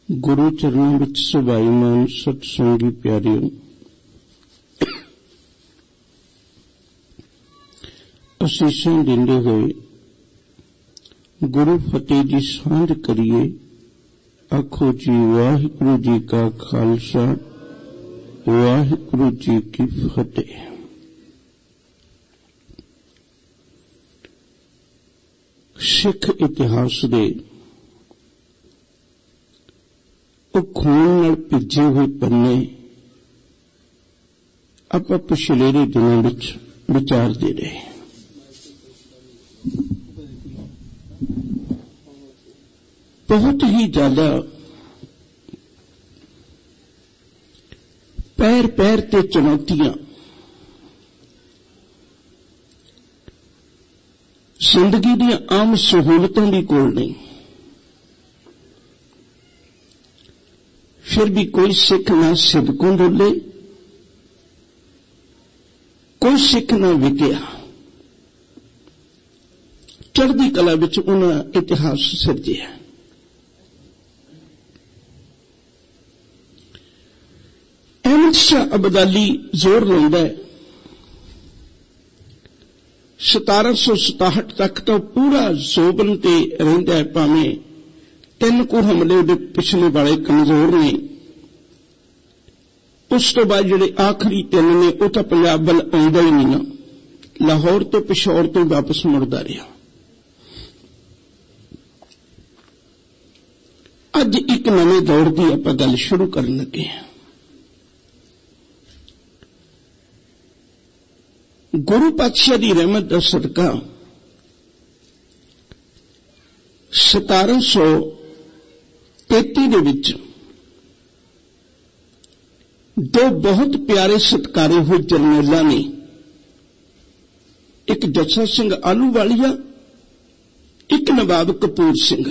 ਗੁਰੂ ਚਰਨਾਂ ਵਿੱਚ ਸੁਭਾਈਮਾਨ ਸਤਸੰਗੀ ਪਿਆਰਿਓ, ਅਸੀਸਾਂ ਦਿੰਦੇ ਹੋਏ ਗੁਰੂ ਫਤਿਹ ਦੀ ਸਾਂਝ ਕਰੀਏ। ਆਖੋ ਜੀ ਵਾਹਿਗੁਰੂ ਜੀ ਕਾ ਖਾਲਸਾ, ਵਾਹਿਗੁਰੂ ਜੀ ਕੀ ਫਤਿਹ। ਸਿੱਖ ਇਤਿਹਾਸ ਦੇ ਉਹ ਖੂਨ ਨਾਲ ਭਿੱਜੇ ਹੋਏ ਪੰਨੇ ਆਪਾਂ ਪਿਛਲੇ ਦਿਨਾਂ ਵਿੱਚ ਵਿਚਾਰਦੇ ਰਹੇ। ਬਹੁਤ ਹੀ ਜ਼ਿਆਦਾ ਪੈਰ ਪੈਰ ਤੇ ਚੁਣੌਤੀਆਂ, ਜ਼ਿੰਦਗੀ ਦੀਆਂ ਆਮ ਸਹੂਲਤਾਂ ਵੀ ਕੋਲ ਨਹੀਂ, ਫਿਰ ਵੀ ਕੋਈ ਸਿੱਖ ਨਾ ਸਿਦਕੋਂ ਡੋਲੇ, ਕੋਈ ਸਿੱਖ ਨਾ ਵਿਕਿਆ। ਚੜ੍ਹਦੀ ਕਲਾ ਵਿੱਚ ਉਹਨਾਂ ਇਤਿਹਾਸ ਸਿਰਜਿਆ। ਅਹਿਮਦ ਸ਼ਾਹ ਅਬਦਾਲੀ ਜ਼ੋਰ ਲਾਉਂਦਾ ਹੈ 1767 ਤੱਕ ਤਾਂ ਪੂਰਾ ਜ਼ੋਬਨ ਤੇ ਰਹਿੰਦਾ ਹੈ, ਭਾਵੇਂ 3 ਕੁ ਹਮਲੇ ਉਹਦੇ ਪਿਛਲੇ ਵਾਲੇ ਕਮਜ਼ੋਰ ਨੇ। ਉਸ ਤੋਂ ਬਾਅਦ ਜਿਹੜੇ ਆਖਰੀ 3 ਨੇ ਉਹ ਤਾਂ ਪੰਜਾਬ ਵੱਲ ਆਉਂਦਾ ਹੀ ਨਹੀਂ ਨਾ, ਲਾਹੌਰ ਤੋਂ ਪਿਸ਼ੌਰ ਤੋਂ ਵਾਪਸ ਮੁੜਦਾ ਰਿਹਾ। ਅੱਜ ਇੱਕ ਨਵੇਂ ਦੌਰ ਦੀ ਆਪਾਂ ਗੱਲ ਸ਼ੁਰੂ ਕਰਨ ਲੱਗੇ ਹਾਂ। ਗੁਰੂ ਪਾਤਸ਼ਾਹ ਦੀ ਰਹਿਮਤ ਦਾ ਸਦਕਾ 1733 ਦੇ ਵਿੱਚ 2 ਬਹੁਤ ਪਿਆਰੇ ਸਤਿਕਾਰੇ ਹੋਏ ਜਰਨੈਲਾਂ ਨੇ, ਇੱਕ ਜੱਸਾ ਸਿੰਘ ਆਹਲੂਵਾਲੀਆ, ਇੱਕ ਨਵਾਬ ਕਪੂਰ ਸਿੰਘ।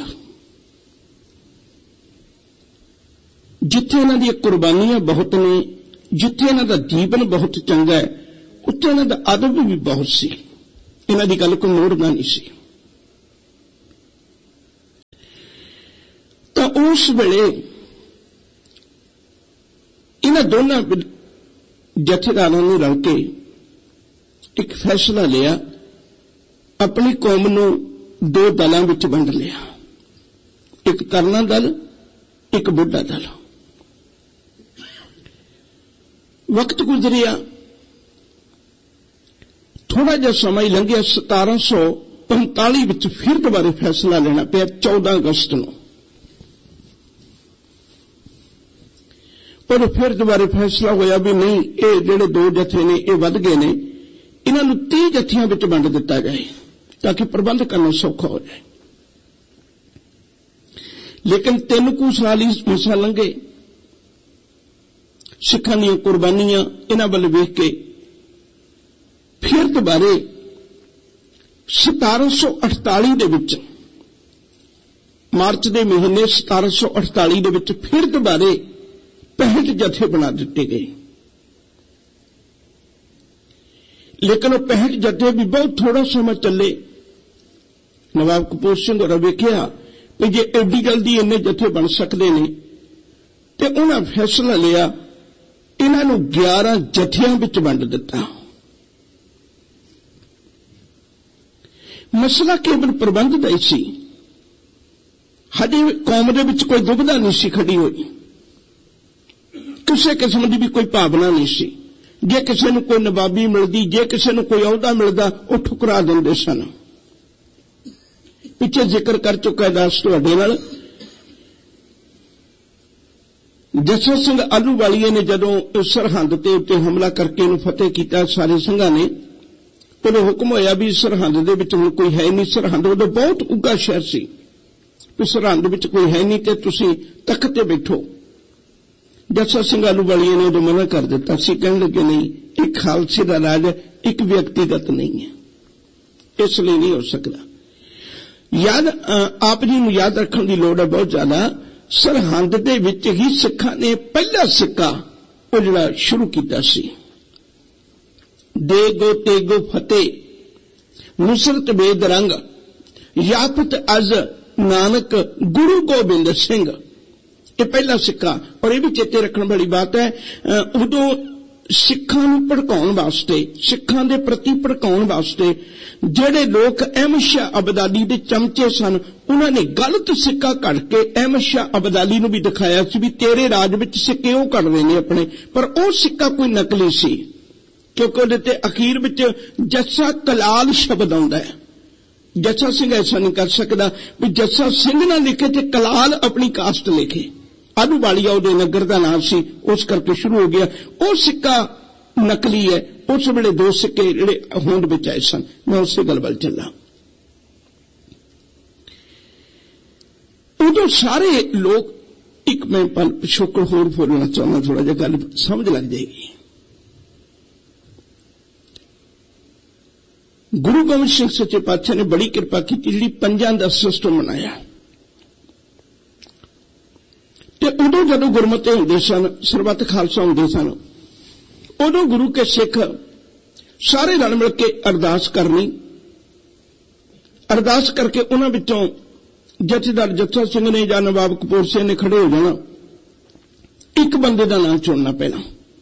ਜਿੱਥੇ ਇਹਨਾਂ ਦੀਆਂ ਕੁਰਬਾਨੀਆਂ ਬਹੁਤ ਨੇ, ਜਿੱਥੇ ਇਹਨਾਂ ਦਾ ਜੀਵਨ ਬਹੁਤ ਚੰਗਾ ਹੈ, ਉੱਥੇ ਇਹਨਾਂ ਦਾ ਅਦਬ ਵੀ ਬਹੁਤ ਸੀ। ਇਹਨਾਂ ਦੀ ਗੱਲ ਕੋਈ ਮੋੜਦਾ ਨਹੀਂ ਸੀ। ਤਾਂ ਉਸ ਵੇਲੇ ਇਹਨਾਂ ਦੋਨਾਂ ਜਥੇਦਾਰਾਂ ਨੇ ਰਲ ਕੇ ਇੱਕ ਫੈਸਲਾ ਲਿਆ, ਆਪਣੀ ਕੌਮ ਨੂੰ 2 ਦਲਾਂ ਵਿੱਚ ਵੰਡ ਲਿਆ, ਇੱਕ ਤਰਨਾ ਦਲ, ਇੱਕ ਬੁੱਢਾ ਦਲ। ਵਕਤ ਗੁਜ਼ਰਿਆ, ਥੋੜਾ ਜਿਹਾ ਸਮਾਂ ਹੀ ਲੰਘਿਆ। 1745 ਵਿੱਚ ਫਿਰ ਦੁਬਾਰੇ ਫੈਸਲਾ ਲੈਣਾ ਪਿਆ 14 ਅਗਸਤ ਨੂੰ। ਪਰ ਫਿਰ ਦੁਬਾਰੇ ਫੈਸਲਾ ਹੋਇਆ ਵੀ ਨਹੀਂ, ਇਹ ਜਿਹੜੇ 2 ਜਥੇ ਨੇ ਇਹ ਵੱਧ ਗਏ ਨੇ, ਇਹਨਾਂ ਨੂੰ 30 ਜਥਿਆਂ ਵਿੱਚ ਵੰਡ ਦਿੱਤਾ ਜਾਏ ਤਾਂ ਕਿ ਪ੍ਰਬੰਧ ਕਰਨਾ ਸੌਖਾ ਹੋ ਜਾਏ। ਲੇਕਿਨ 3 ਕੁ ਸਾਲ ਹੀ ਮਸਾ ਲੰਘੇ। ਸਿੱਖਾਂ ਦੀਆਂ ਕੁਰਬਾਨੀਆਂ ਇਹਨਾਂ ਵੱਲ ਵੇਖ ਕੇ ਫਿਰ ਦੁਬਾਰੇ 1748 ਦੇ ਵਿੱਚ, ਮਾਰਚ ਦੇ ਮਹੀਨੇ 1748 ਦੇ ਵਿੱਚ ਫਿਰ ਦੁਬਾਰੇ 65 ਜਥੇ ਬਣਾ ਦਿੱਤੇ ਗਏ। ਲੇਕਿਨ ਉਹ 65 ਜਥੇ ਵੀ ਬਹੁਤ ਥੋੜਾ ਸਮਾਂ ਚੱਲੇ। ਨਵਾਬ ਕਪੂਰ ਸਿੰਘ ਹੋਰਾਂ ਵੇਖਿਆ ਕਿ ਜੇ ਐਡੀ ਜਲਦੀ ਇੰਨੇ ਜਥੇ ਬਣ ਸਕਦੇ ਨੇ, ਤੇ ਉਹਨਾਂ ਫੈਸਲਾ ਲਿਆ, ਇਹਨਾਂ ਨੂੰ 11 ਜਥਿਆਂ ਵਿੱਚ ਵੰਡ ਦਿੱਤਾ। ਮਸਲਾ ਕੇਵਲ ਪ੍ਰਬੰਧ ਦਾ ਹੀ ਸੀ। ਹਜੇ ਕੌਮ ਦੇ ਵਿੱਚ ਕੋਈ ਦੁਬਿਧਾ ਨਹੀਂ ਸੀ ਖੜੀ ਹੋਈ, ਕਿਸੇ ਕਿਸਮ ਦੀ ਵੀ ਕੋਈ ਭਾਵਨਾ ਨਹੀਂ ਸੀ। ਜੇ ਕਿਸੇ ਨੂੰ ਕੋਈ ਨਵਾਬੀ ਮਿਲਦੀ, ਜੇ ਕਿਸੇ ਨੂੰ ਕੋਈ ਅਹੁਦਾ ਮਿਲਦਾ, ਉਹ ਠੁਕਰਾ ਦਿੰਦੇ ਸਨ। ਪਿੱਛੇ ਜ਼ਿਕਰ ਕਰ ਚੁੱਕਾ ਦਾਸ ਤੁਹਾਡੇ ਨਾਲ। ਜੱਸਾ ਸਿੰਘ ਆਹਲੂਵਾਲੀਏ ਨੇ ਜਦੋਂ ਸਰਹੰਦ ਤੇ ਉੱਤੇ ਹਮਲਾ ਕਰਕੇ ਇਹਨੂੰ ਫਤਿਹ ਕੀਤਾ, ਸਾਰੇ ਸਿੰਘਾਂ ਨੇ, ਉਦੋਂ ਹੁਕਮ ਹੋਇਆ ਵੀ ਸਰਹੰਦ ਦੇ ਵਿੱਚ ਹੁਣ ਕੋਈ ਹੈ ਨਹੀਂ। ਸਰਹੰਦ ਉਦੋਂ ਬਹੁਤ ਉੱਘਾ ਸ਼ਹਿਰ ਸੀ, ਵੀ ਸਰਹੰਦ ਵਿੱਚ ਕੋਈ ਹੈ ਨਹੀਂ ਤੇ ਤੁਸੀਂ ਤਖਤ ਤੇ ਬੈਠੋ। ਜੱਸਾ ਸਿੰਘ ਆਹਲੂਵਾਲੀਏ ਨੇ ਉਦੋਂ ਮਨਾ ਕਰ ਦਿੱਤਾ ਸੀ, ਕਹਿਣ ਲੱਗੇ ਨਹੀਂ, ਇਹ ਖਾਲਸੇ ਦਾ ਰਾਜ ਇੱਕ ਵਿਅਕਤੀਗਤ ਨਹੀਂ ਹੈ, ਇਸ ਲਈ ਨਹੀਂ ਹੋ ਸਕਦਾ। ਆਪ ਜੀ ਨੂੰ ਯਾਦ ਰੱਖਣ ਦੀ ਲੋੜ ਹੈ ਬਹੁਤ ਜ਼ਿਆਦਾ। ਸਰਹੰਦ ਦੇ ਵਿੱਚ ਹੀ ਸਿੱਖਾਂ ਨੇ ਪਹਿਲਾ ਸਿੱਕਾ ਉਹ ਜਿਹੜਾ ਸ਼ੁਰੂ ਕੀਤਾ ਸੀ, ਦੇਗੋ ਤੇਗੋ ਫਤਿਹ ਨੁਸਰਤ ਬੇਦ ਰੰਗ ਯਾਫਤ ਅਜ਼ ਨਾਨਕ ਗੁਰੂ ਗੋਬਿੰਦ ਸਿੰਘ। ये पहला सिक्का। और ये भी चेते रखने वाली बात है, उदों सिखां नूं भड़काउण वास्ते, सिखां दे प्रति भड़काउण वास्ते ਜਿਹੜੇ लोग अहमद शाह अब्दाली दे चमचे सन, उन्हां ने गलत सिक्का कढ़ के अहमद शाह अब्दाली नूं भी दिखाया सी भी तेरे राज विच सिक्के ओह कढ़दे ने अपने, पर ओह सिक्का कोई नकली सी, क्योंकि उहदे ते अखीर विच जस्सा कलाल शब्द आउंदा है। जस्सा सिंह ऐसा नहीं कर सकदा भी जस्सा सिंह ना लिखे ते कलाल अपनी कास्ट लिखे। आलूवालिया उहदे नगर दा नाम सी, उस करके शुरू हो गया। ओह सिक्का नकली है। उस वेले 2 सिक्के जिहड़े होंद विच आए सन। मैं उसे गल वल चला। उदों सारे लोग एक, मैं पल पिछोकड़ होर बोलना चाहना, थोड़ा जिहा गल समझ लग जाएगी। गुरु गोबिंद सिंह सच्चे पातशाह ने बड़ी कृपा की, जिहड़ी पंजां दा सिस्टम बनाया। ते उदों जदों गुरमते हुंदे सन, सरबत खालसा हुंदे सन, उदों गुरु के सिख सारे रल मिल के अरदास करनी, अरदास करके उन्हां विचों जथेदार जत्था सिंह ने जां नवाब कपूर सिंह ने खड़े हो जाना, एक बंदे दा नाम चुनना पैना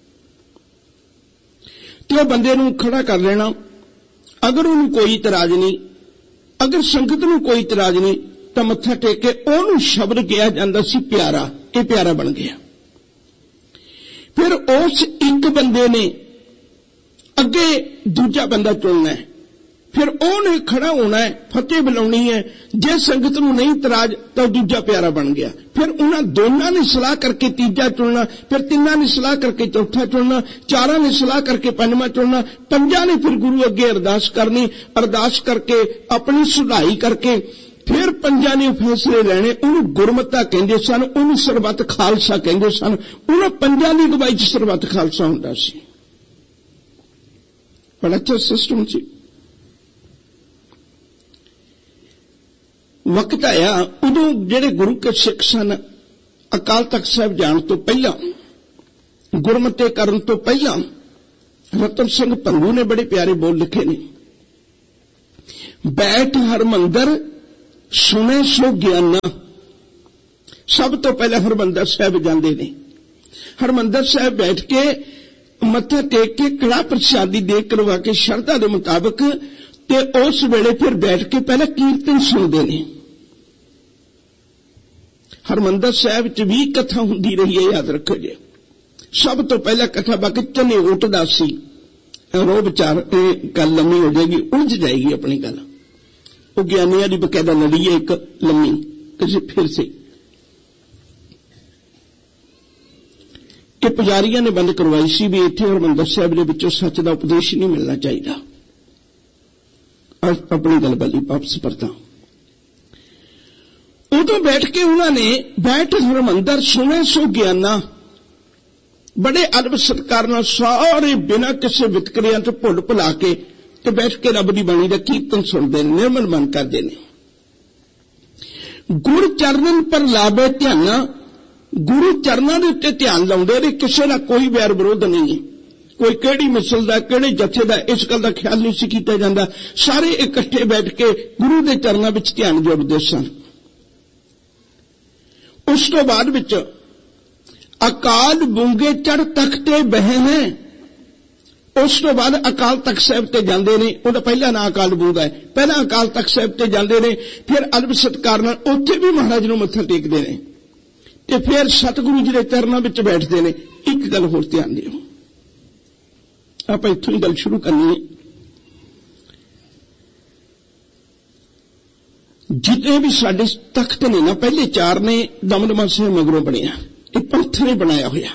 ते बंदे नूं खड़ा कर लेना। अगर उन्हें कोई इतराज नहीं, अगर संगत नूं कोई इतराज नहीं, तो मत्था टेक के उन्होंने शब्द किया जाता सी प्यारा। ये प्यारा बन गया। फिर उस एक बंदे ने अगे दूजा बंदा चुनना है, फिर उन्हें खड़ा होना है, फतेह बुलानी है। जे संगत नूं नहीं इतराज तो दूजा प्यारा बन गया। फिर उन्हां दोनों ने सलाह करके तीजा चुनना, फिर तिन्हां ने सलाह करके चौथा चुनना, चारां ने सलाह करके पंजवां चुनना, पंजां ने फिर गुरु अगे अरदास करनी, अरदास करके अपनी सुधाई करके फिर पंजां ने फैसले लेने। उन्हें गुरमता कहंदे सन, उन्हें सरबत खालसा कहंदे सन। उन्हां पंजां दी अगवाई च सरबत खालसा हुंदा सी। बड़ा अच्छा सिस्टम सी। वक्त आया उदों जेड़े गुरु के सिख सन, अकाल तख्त साहिब जाण तो पहला, गुरमते करन तो पहला रतन सिंह भंगू ने बड़े प्यारे बोल लिखे ने, बैठ हरमंदर सुने सो ज्ञाना। सब तो पहले हरमंदर साहिब जांदे ने, हरमंदर साहिब बैठ के मत्था टेक के कड़ा प्रसादी दे करवा के शरधा के मुताबिक, ते उस वेले फिर बैठ के पहले कीर्तन सुनते ने। हरमंदर साहिब च भी कथा हुंदी रही है, याद रखो जी। सब तो पहला कथा बाकी चने उठदा सी, रो विचार गल लम्मी हो जाएगी, उलझ जाएगी अपनी गल। वो ज्ञानियां दी बकायदा लड़ी है एक लम्मी, किसी फिर से कि पुजारियों ने बंद करवाई सी भी इत्थे हरमंदर साहिब दे विचों सच दा उपदेश नहीं मिलना चाहिए। अपनी गल वाली वापस परता। उदों बैठ के उन्होंने बैठ हरमंदर सुने सो ज्ञाना, बड़े अदब सत्कार नाल सारे बिना किसी वितकरियां तो भुल भुला के ते बैठ के रब दी बाणी दा कीर्तन सुनते हैं, निर्मल मन करते हैं। गुरु चरणन पर लावे ध्याना, गुरु चरणों के उत्ते ध्यान लाउंदे ने, किसी का कोई वैर विरोध नहीं है। कोई केड़ी मिसल दा केड़े जथे दा इस गल दा ख्याल नहीं सी कीता जांदा। सारे इकट्ठे बैठ के गुरु के चरणों विच ध्यान जोड़दे सन। उस तो बाद विच अकाल बूंगे चढ़ तख्ते बहे हैं। उस तो बाद अकाल तख्त साहिब ते जांदे ने, उहदा पहला नाम अकाल बूंगा है। पहला अकाल तख्त साहिब ते जांदे ने, फिर अदब सत्कार नाल उत्थे भी महाराज नूं मत्था टेकदे ने, ते फिर सतगुरु जी के चरणों में बैठते हैं। एक गल होर ध्यान दिओ, आप इत्थों ही गल शुरू करनी है। जितने भी साडे तख्त ने ना, पहले 4 ने दमदमा साहिब मगरों बनिया, ये पंथ ने बनाया होया।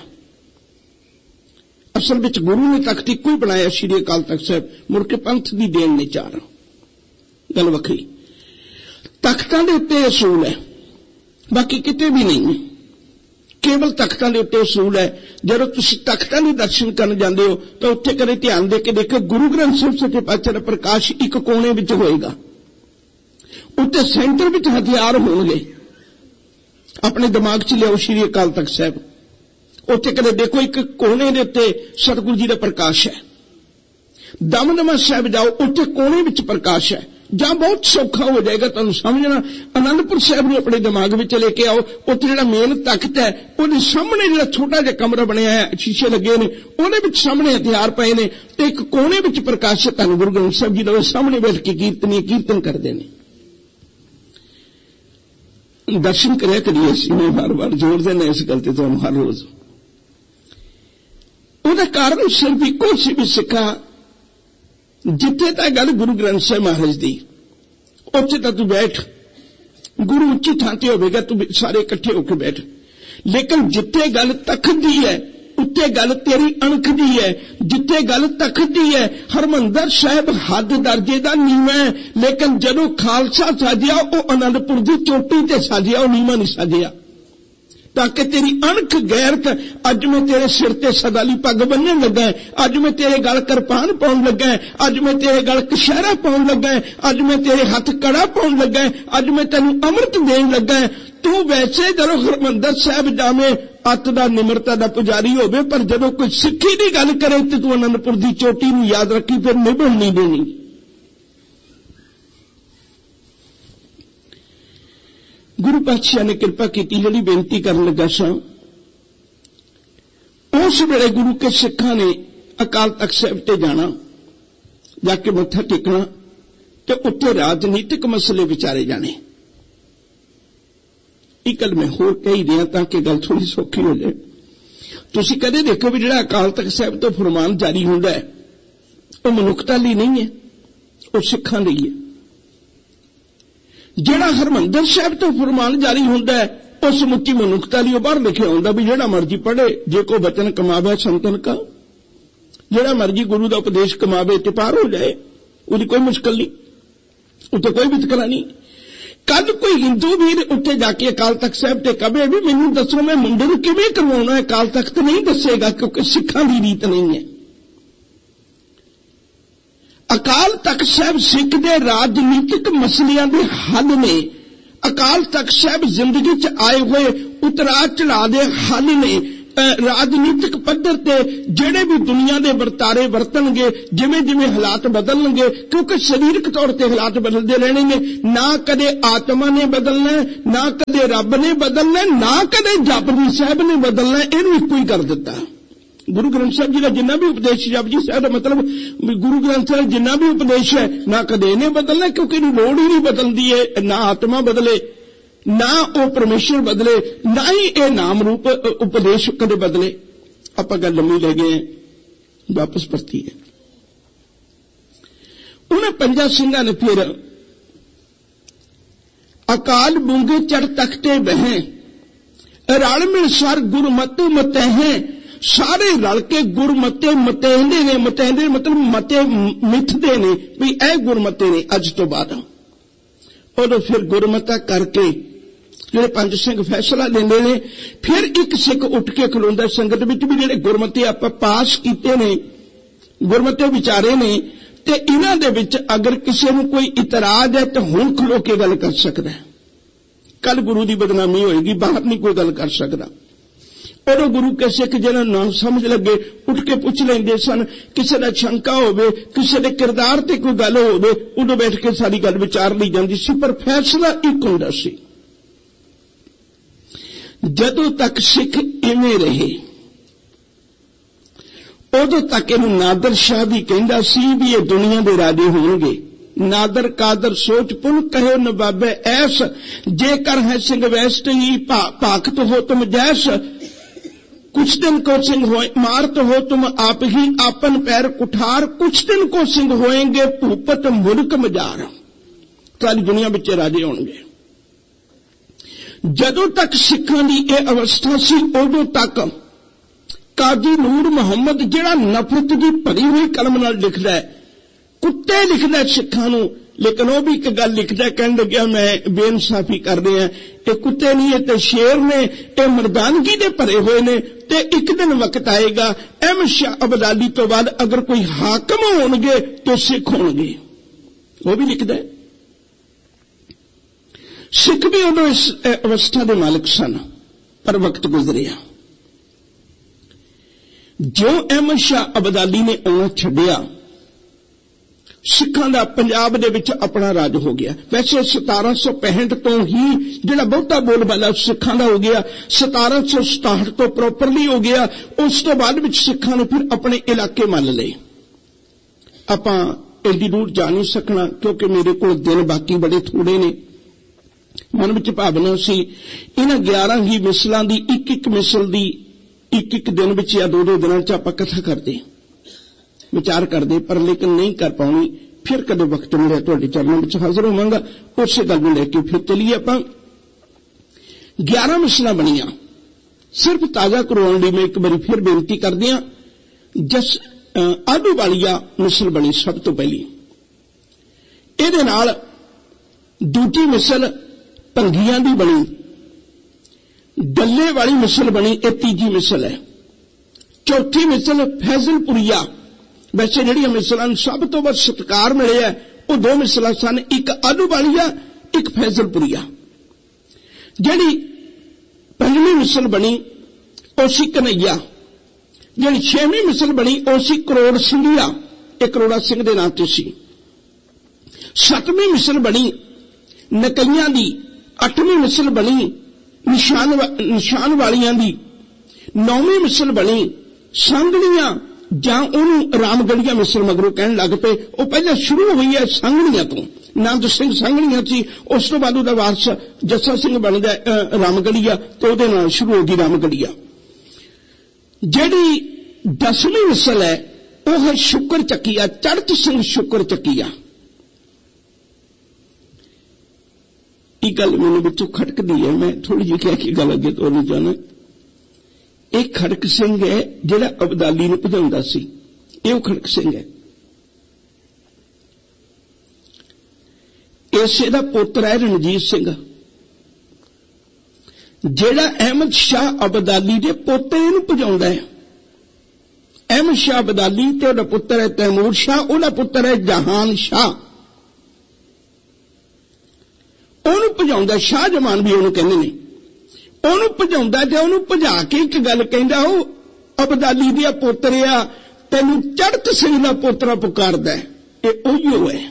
असल विच गुरु ने तख्त इक्को ही बनाया, श्री अकाल तख्त साहिब, मुड़ के पंथ की देन ने 4, गल वखरी। तख्तां दे उत्ते असूल है, बाकी किते भी नहीं, केवल तख्तां दे उत्ते असूल है। जदों तुसीं तख्तां दे दर्शन करन जांदे हो तो उत्थे कदे ध्यान दे के देखो, गुरु ग्रंथ साहिब सच्चे पातशाह दा प्रकाश एक कोने विच होएगा, उत्ते सेंटर विच हथियार होणगे। अपने दिमाग च लियाओ श्री अकाल तख्त साहिब, उत्थे कदे देखो एक कोने दे उत्ते सतगुरु जी दा प्रकाश है। दमदमा साहिब जाओ, उत्थे कोने विच प्रकाश है। ਜਾਂ ਬਹੁਤ ਸੌਖਾ ਹੋ ਜਾਏਗਾ ਤੁਹਾਨੂੰ ਸਮਝਣਾ। ਆਨੰਦਪੁਰ ਸਾਹਿਬ ਨੂੰ ਆਪਣੇ ਦਿਮਾਗ ਵਿੱਚ ਲੈ ਕੇ ਆਓ। ਉੱਥੇ ਜਿਹੜਾ ਮੇਨ ਤਖਤ ਹੈ ਉਹਦੇ ਸਾਹਮਣੇ ਜਿਹੜਾ ਛੋਟਾ ਜਿਹਾ ਕਮਰਾ ਬਣਿਆ ਹੈ, ਸ਼ੀਸ਼ੇ ਲੱਗੇ ਨੇ, ਉਹਦੇ ਵਿੱਚ ਸਾਹਮਣੇ ਹਥਿਆਰ ਪਏ ਨੇ ਤੇ ਇੱਕ ਕੋਨੇ ਵਿੱਚ ਪ੍ਰਕਾਸ਼ਿਤ ਧੰਨ ਗੁਰੂ ਗ੍ਰੰਥ ਸਾਹਿਬ ਜੀ ਦੇ ਸਾਹਮਣੇ ਬੈਠ ਕੇ ਕੀਰਤਨ ਕਰਦੇ ਨੇ। ਦਰਸ਼ਨ ਕਰਿਆ ਕਰੀਏ। ਅਸੀਂ ਮੈਂ ਵਾਰ-ਵਾਰ ਜ਼ੋਰ ਦੇਣਾ ਇਸ ਗੱਲ ਤੇ ਤੁਹਾਨੂੰ ਹਰ ਰੋਜ਼। ਉਹਦਾ ਕਾਰਨ ਸਿਰਫ ਇੱਕੋ ਸੀ ਵੀ ਸਿੱਖਾ ਜਿੱਥੇ ਤਾਂ ਗੱਲ ਗੁਰੂ ਗ੍ਰੰਥ ਸਾਹਿਬ ਮਹਾਰਾਜ ਦੀ, ਉੱਥੇ ਤਾਂ ਤੂੰ ਬੈਠ, ਗੁਰੂ ਉੱਚੀ ਥਾਂ ਤੇ ਹੋਵੇਗਾ, ਤੂੰ ਸਾਰੇ ਇਕੱਠੇ ਹੋ ਕੇ ਬੈਠ। ਲੇਕਿਨ ਜਿੱਥੇ ਗੱਲ ਤਖਤ ਦੀ ਹੈ ਉੱਤੇ ਗੱਲ ਤੇਰੀ ਅਣਖ ਦੀ ਹੈ। ਜਿੱਥੇ ਗੱਲ ਤਖਤ ਦੀ ਹੈ, ਹਰਮੰਦਰ ਸਾਹਿਬ ਹੱਦ ਦਰਜੇ ਦਾ ਨੀਵਾਂ ਹੈ, ਲੇਕਿਨ ਜਦੋਂ ਖਾਲਸਾ ਸਾਜਿਆ ਉਹ ਆਨੰਦਪੁਰ ਦੀ ਚੋਟੀ ਤੇ ਸਾਜਿਆ, ਉਹ ਨੀਵਾਂ ਨਹੀਂ ਸਾਜਿਆ। ਤਾਂ ਕਿ ਤੇਰੀ ਅਣਖ ਗੈਰਤ, ਅੱਜ ਮੈਂ ਤੇਰੇ ਸਿਰ ਤੇ ਸਦਾ ਲਈ ਪੱਗ ਬੰਨਣ ਲੱਗਾ, ਅੱਜ ਮੈਂ ਤੇਰੇ ਗਲ ਕਿਰਪਾਨ ਪਾਉਣ ਲੱਗਾ, ਅੱਜ ਮੈਂ ਤੇਰੇ ਗਲ ਕਸ਼ਹਿਰਾ ਪਾਉਣ ਲੱਗਾ, ਅੱਜ ਮੈਂ ਤੇਰੇ ਹੱਥ ਕੜਾ ਪਾਉਣ ਲੱਗਾ, ਅੱਜ ਮੈਂ ਤੈਨੂੰ ਅੰਮ੍ਰਿਤ ਦੇਣ ਲੱਗਾ। ਤੂੰ ਵੈਸੇ ਜਦੋਂ ਹਰਮੰਦਰ ਸਾਹਿਬ ਜਾਵੇਂ ਅੱਤ ਦਾ ਨਿਮਰਤਾ ਦਾ ਪੁਜਾਰੀ ਹੋਵੇ, ਪਰ ਜਦੋਂ ਕੋਈ ਸਿੱਖੀ ਦੀ ਗੱਲ ਕਰੇ ਤੇ ਤੂੰ ਆਨੰਦਪੁਰ ਦੀ ਚੋਟੀ ਨੂੰ ਯਾਦ ਰੱਖੀ, ਫਿਰ ਨਿਭਣ ਨਹੀਂ ਦੇਣੀ। ਗੁਰੂ ਪਾਤਸ਼ਾਹ ਨੇ ਕਿਰਪਾ ਕੀਤੀ। ਜਿਹੜੀ ਬੇਨਤੀ ਕਰਨ ਲੱਗਾ ਸਾਂ, ਉਸ ਵੇਲੇ ਗੁਰੂ ਕੇ ਸਿੱਖਾਂ ਨੇ ਅਕਾਲ ਤਖਤ ਸਾਹਿਬ ਤੇ ਜਾਣਾ, ਜਾ ਕੇ ਮੱਥਾ ਟੇਕਣਾ ਤੇ ਉੱਥੇ ਰਾਜਨੀਤਿਕ ਮਸਲੇ ਵਿਚਾਰੇ ਜਾਣੇ। ਇਹ ਗੱਲ ਮੈਂ ਹੋਰ ਕਹੀ ਰਿਹਾ ਤਾਂ ਕਿ ਗੱਲ ਥੋੜੀ ਸੌਖੀ ਹੋ ਜਾਏ। ਤੁਸੀਂ ਕਦੇ ਦੇਖੋ ਵੀ ਜਿਹੜਾ ਅਕਾਲ ਤਖਤ ਸਾਹਿਬ ਤੋਂ ਫਰਮਾਨ ਜਾਰੀ ਹੁੰਦਾ ਹੈ ਉਹ ਮਨੁੱਖਤਾ ਲਈ ਨਹੀਂ ਹੈ, ਉਹ ਸਿੱਖਾਂ ਲਈ ਹੈ। ਜਿਹੜਾ ਹਰਮੰਦਰ ਸਾਹਿਬ ਤੋਂ ਫਰਮਾਨ ਜਾਰੀ ਹੁੰਦਾ ਹੈ ਉਹ ਸਮੁੱਚੀ ਮਨੁੱਖਤਾ ਲਈ। ਉਹ ਬਾਹਰ ਲਿਖਿਆ ਹੁੰਦਾ ਵੀ ਜਿਹੜਾ ਮਰਜੀ ਪੜ੍ਹੇ, ਜੇ ਕੋ ਬਚਨ ਕਮਾਵੇ ਸੰਤਨ ਕਾ, ਜਿਹੜਾ ਮਰਜੀ ਗੁਰੂ ਦਾ ਉਪਦੇਸ਼ ਕਮਾਵੇ ਤੇ ਪਾਰ ਹੋ ਜਾਏ, ਉਹਦੀ ਕੋਈ ਮੁਸ਼ਕਲ ਨਹੀਂ, ਉੱਥੇ ਕੋਈ ਵਿਤਕਰਾ ਨਹੀਂ। ਕੱਲ ਕੋਈ ਹਿੰਦੂ ਵੀਰ ਉੱਥੇ ਜਾ ਕੇ ਅਕਾਲ ਤਖਤ ਸਾਹਿਬ ਤੇ ਕਹੇ ਵੀ ਮੈਨੂੰ ਦੱਸੋ ਮੈਂ ਮੁੰਡੇ ਨੂੰ ਕਿਵੇਂ ਕਰਵਾਉਣਾ ਹੈ, ਅਕਾਲ ਤਖਤ ਨਹੀਂ ਦੱਸੇਗਾ, ਕਿਉਂਕਿ ਸਿੱਖਾਂ ਦੀ ਰੀਤ ਨਹੀਂ ਹੈ। ਅਕਾਲ ਤਖਤ ਸਾਹਿਬ ਸਿੱਖ ਦੇ ਰਾਜਨੀਤਿਕ ਮਸਲਿਆਂ ਦੇ ਹੱਲ ਨੇ। ਅਕਾਲ ਤਖਤ ਸਾਹਿਬ ਜ਼ਿੰਦਗੀ 'ਚ ਆਏ ਹੋਏ ਉਤਰਾਅ ਚੜਾਅ ਦੇ ਹੱਲ ਨੇ। ਰਾਜਨੀਤਿਕ ਪੱਧਰ ਤੇ ਜਿਹੜੇ ਵੀ ਦੁਨੀਆ ਦੇ ਵਰਤਾਰੇ ਵਰਤਣਗੇ, ਜਿਵੇਂ ਜਿਵੇਂ ਹਾਲਾਤ ਬਦਲਣਗੇ, ਕਿਉਂਕਿ ਸਰੀਰਕ ਤੌਰ ਤੇ ਹਾਲਾਤ ਬਦਲਦੇ ਰਹਿਣੇ ਨੇ। ਨਾ ਕਦੇ ਆਤਮਾ ਨੇ ਬਦਲਣਾ, ਨਾ ਕਦੇ ਰੱਬ ਨੇ ਬਦਲਣਾ, ਨਾ ਕਦੇ ਜਪਜੀ ਸਾਹਿਬ ਨੇ ਬਦਲਣਾ, ਇਹਨੂੰ ਇੱਕੋ ਹੀ ਕਰ ਦਿੱਤਾ। ਗੁਰੂ ਗ੍ਰੰਥ ਸਾਹਿਬ ਜੀ ਦਾ ਜਿੰਨਾ ਵੀ ਉਪਦੇਸ਼, ਜਪਜੀ ਸਾਹਿਬ ਦਾ ਮਤਲਬ ਗੁਰੂ ਗ੍ਰੰਥ ਸਾਹਿਬ ਜਿੰਨਾ ਵੀ ਉਪਦੇਸ਼ ਹੈ, ਨਾ ਕਦੇ ਇਹਨੇ ਬਦਲਣਾ, ਕਿਉਂਕਿ ਇਹਨੂੰ ਲੋੜ ਹੀ ਨਹੀਂ ਬਦਲਦੀ ਹੈ। ਨਾ ਆਤਮਾ ਬਦਲੇ, ਨਾ ਉਹ ਪਰਮੇਸ਼ਰ ਬਦਲੇ, ਨਾ ਹੀ ਇਹ ਨਾਮ ਰੂਪ ਉਪਦੇਸ਼ ਕਦੇ ਬਦਲੇ। ਆਪਾਂ ਗੱਲ ਲੰਮੀ ਲੈ ਗਏ, ਵਾਪਸ ਪਰਤੀ ਹੈ। ਉਹਨਾਂ ਪੰਜਾਂ ਸਿੰਘਾਂ ਨੇ ਫਿਰ ਅਕਾਲ ਬੂੰਗੇ ਚੜ ਤਖਤੇ ਬਹਿ, ਰਲ ਮਿਲ ਸਰ ਗੁਰਮਤਿ ਮਤਹਿ। ਸਾਰੇ ਰਲ ਕੇ ਗੁਰਮਤੇ ਮਤਹਿੰਦੇ ਨੇ। ਮਤਹਿੰਦੇ ਮਤਲਬ ਮਤੇ ਮਿੱਥਦੇ ਨੇ ਵੀ ਇਹ ਗੁਰਮਤੇ ਨੇ ਅੱਜ ਤੋਂ ਬਾਅਦ। ਉਦੋਂ ਫਿਰ ਗੁਰਮਤਾ ਕਰਕੇ ਜਿਹੜੇ ਪੰਜ ਸਿੰਘ ਫੈਸਲਾ ਲੈਂਦੇ ਨੇ। ਫਿਰ ਇੱਕ ਸਿੱਖ ਉੱਠ ਕੇ ਖਲੋਂਦਾ ਸੰਗਤ ਵਿੱਚ ਵੀ ਜਿਹੜੇ ਗੁਰਮਤੇ ਆਪਾਂ ਪਾਸ ਕੀਤੇ ਨੇ, ਗੁਰਮਤੇ ਵਿਚਾਰੇ ਨੇ, ਤੇ ਇਹਨਾਂ ਦੇ ਵਿੱਚ ਅਗਰ ਕਿਸੇ ਨੂੰ ਕੋਈ ਇਤਰਾਜ਼ ਹੈ ਤਾਂ ਹੁਣ ਖਲੋ ਕੇ ਗੱਲ ਕਰ ਸਕਦਾ ਹੈ। ਕੱਲ ਗੁਰੂ ਦੀ ਬਦਨਾਮੀ ਹੋਏਗੀ, ਬਾਹਰ ਨਹੀਂ ਕੋਈ ਗੱਲ ਕਰ ਸਕਦਾ। ਉਦੋਂ ਗੁਰੂ ਕੇ ਸਿੱਖ ਜਿਹਨਾਂ ਨੂੰ ਨਾ ਸਮਝ ਲੱਗੇ ਉੱਠ ਕੇ ਪੁੱਛ ਲੈਂਦੇ ਸਨ। ਕਿਸੇ ਦਾ ਸ਼ੰਕਾ ਹੋਵੇ, ਕਿਸੇ ਦੇ ਕਿਰਦਾਰ ਤੇ ਕੋਈ ਗੱਲ ਹੋਵੇ, ਉਦੋਂ ਬੈਠ ਕੇ ਸਾਰੀ ਗੱਲ ਵਿਚਾਰ ਲਈ ਜਾਂਦੀ ਸੀ। ਪਰ ਫੈਸਲਾ ਇੱਕ ਹੁੰਦਾ ਸੀ। ਜਦੋਂ ਤੱਕ ਸਿੱਖ ਇਵੇਂ ਰਹੇ ਉਦੋਂ ਤੱਕ ਇਹਨੂੰ ਨਾਦਰ ਸ਼ਾਹ ਵੀ ਕਹਿੰਦਾ ਸੀ ਵੀ ਇਹ ਦੁਨੀਆ ਦੇ ਰਾਜੇ ਹੋਣਗੇ। ਨਾਦਰ ਕਾਦਰ ਸੋਚ ਪੁਨ ਕਹਿਓ ਨਵਾਬੇ ਐਸ, ਜੇਕਰ ਹੈ ਸਿੰਘ ਵੈਸਟ ਹੀ ਭਾਖਤ ਹੋ ਤੁਮ ਜੈਸ। कुछ दिन को सिंह हो मारत हो तुम आप ही आपन पैर कुठार, कुछ दिन को सिंह होएंगे भूपत मुल्क मजार। सारी दुनिया विच राजे होणगे। जदों तक सिखां दी इह अवस्था सी उदों तक काजी नूर मुहम्मद जिहड़ा नफरत दी भरी हुई कलम नाल लिखदा है, कुत्ते लिखदा है सिखां नूं, लेकिन वह भी एक गल लिखदा है, कहण लग्या मैं बेइंसाफी कर रहा, ये कुत्ते नहीं, ये शेर ने, ये मर्दानगी दे भरे हुए ने। ते एक दिन वक्त आएगा अहमद शाह अब्दाली तो बाद अगर कोई हाकम होणगे तो सिख होणगे। वो भी लिखदा है। सिख भी उदों इस अवस्था के मालिक सन, पर वक्त गुजरिया। जो अहमद शाह अब्दाली ने आना छड्डिया, सिखां दा पंजाब दे विच अपना राज हो गया। वैसे 1765 तो ही जिहड़ा बहुता बोलबाला सिखां दा हो गया, 1767 तो प्रॉपरली हो गया। उस तो बाद विच सिखां ने फिर अपने इलाके मान लए। आपां एडी दूर जा नहीं सकना क्योंकि मेरे कोल दिन बाकी बड़े थोड़े ने। मन विच भावना सी इन्हां 11 ही मिसलां दी एक मिसल दी एक दिन विच या 2 दिनां च आपां कथा करदे विचार करते, पर लेकिन नहीं कर पाउणी। फिर कदे वक्त मिले तुहाडे चरणों में हाजिर होवांगा, उस गल नूं लेके फिर चलीए। आपां 11 मिसलां बणियां, सिर्फ ताज़ा करवाउण लई मैं एक बारी फिर बेनती करदियां। जस आलूवालिया मिसल बनी सब तो पहली, इहदे नाल दूजी मिसल भंगियां दी बनी, डल्ले वाली मिसल बनी, यह तीजी मिसल है। चौथी मिसल फैजलपुरिया। वैसे जिहड़ियां मिसलां सब तो वध सत्कार मिले है वो 2 मिसलां सन, एक आलूवालिया एक फैजलपुरिया। जिहड़ी 5वीं मिसल बनी वो सी कन्हैया, जिहड़ी 6वीं मिसल बनी वो सी करोड़ सिंघिया, एक करोड़ा सिंह दे नाम ते सी। 7वीं मिसल बनी नकइयां दी, 8वीं मिसल बनी निशान वालियां दी, 9वीं मिसल बनी सांगणियां जां उहनूं रामगढ़िया मिसल मगरों कहण लग पे। वो पहले शुरू हुई है सांगणियां तो, नंद सिंह सांगणियां सी, उस तो बाद उहदा वारस जस्सा सिंह बनदा रामगढ़िया, तो उहदे नाल शुरू होगी रामगढ़िया। जिहड़ी 10वीं मिसल है वो है शुक्र चक्किया, चढ़त सिंह शुक्र चक्किया। एक गल मैनूं विचों खटकदी है, मैं थोड़ी जी कह के गल अगे तोड़नी चाहना। एक खड़क सिंह है जिहड़ा अबदाली नूं भजाउंदा सी, ये खड़क सिंह है। इसे दा पुत्र है रणजीत सिंह, जिहड़ा अहमद शाह अबदाली दे पोते नूं भजाउंदा है। अहमद शाह अबदाली ते उहदा पुत्र है तैमूर शाह, उहदा पुत्र है जहान शाह। ओनूं भजाउंदा, शाह जमान भी ओनूं कहंदे ने। ओनू भजाउंदा ते ओनू भजा के एक गल कहंदा, ओ अबदाली दिया पोतर आ, तैनू चढ़त सिंह दा पोतरा पुकारदा है, ये ओहियो है।